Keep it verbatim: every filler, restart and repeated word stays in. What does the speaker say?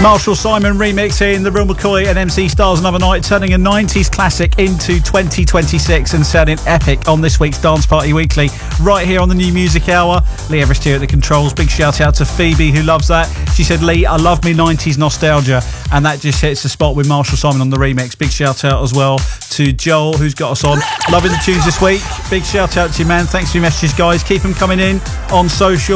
Marshall Simon remixing the Real McCoy and M C Stars Another Night, turning a nineties classic into twenty twenty-six and sounding epic on this week's Dance Party Weekly, right here on the New Music Hour. Lee Everest here at the controls. Big shout out to Phoebe, who loves that. She said, Lee, I love me nineties nostalgia, and that just hits the spot with Marshall Simon on the remix. Big shout out as well to Joel, who's got us on. Loving the tunes this week. Big shout out to you, man. Thanks for your messages, guys. Keep them coming in on social.